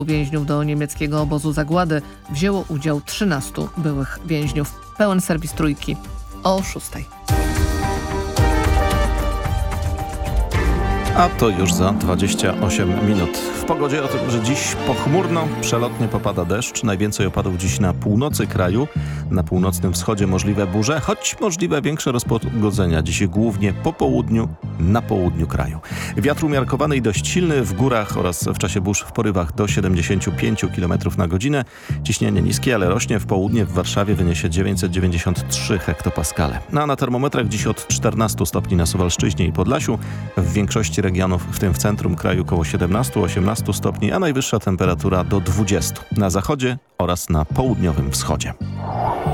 więźniów do niemieckiego obozu zagłady wzięło udział 13 byłych więźniów. Pełen serwis Trójki o 6. A to już za 28 minut. W pogodzie o tym, że dziś pochmurno, przelotnie popada deszcz. Najwięcej opadów dziś na północy kraju. Na północnym wschodzie możliwe burze, choć możliwe większe rozpogodzenia. Dziś głównie po południu, na południu kraju. Wiatr umiarkowany i dość silny w górach oraz w czasie burz w porywach do 75 km na godzinę. Ciśnienie niskie, ale rośnie. W południe w Warszawie wyniesie 993 hektopaskale. A na termometrach dziś od 14 stopni na Suwalszczyźnie i Podlasiu. W większości regionów, w tym w centrum kraju, około 17-18 stopni, a najwyższa temperatura do 20 na zachodzie oraz na południowym wschodzie.